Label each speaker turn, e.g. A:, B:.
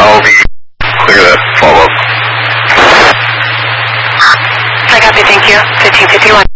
A: I'll be clear that follow-up.
B: I copy, thank you. 1551.